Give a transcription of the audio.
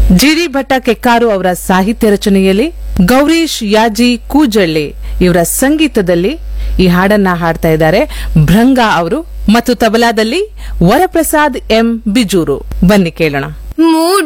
ಜಿಡಿ ಭಟ್ಟ ಕೆಕ್ಕಾರು ಅವರ ಸಾಹಿತ್ಯ ರಚನೆಯಲ್ಲಿ ಗೌರೀಶ್ ಯಾಜಿ ಕೂಜಳ್ಳಿ ಇವರ ಸಂಗೀತದಲ್ಲಿ ಈ ಹಾಡನ್ನ ಹಾಡ್ತಾ ಇದ್ದಾರೆ ಭೃಂಗ ಅವರು ಮತ್ತು ತಬಲಾದಲ್ಲಿ ವರಪ್ರಸಾದ್ ಎಂ ಬಿಜೂರು. ಬನ್ನಿ ಕೇಳೋಣ. ಮೂಡ